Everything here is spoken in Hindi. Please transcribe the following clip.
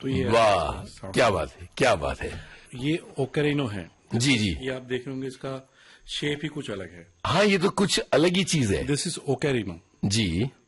तो ये वाह, क्या बात है, क्या बात है। ये ओकेरिनो है जी जी। ये आप देख रहे होंगे, इसका शेप ही कुछ अलग है। हाँ, ये तो कुछ अलग ही चीज है। This is ओकेरिनो ji.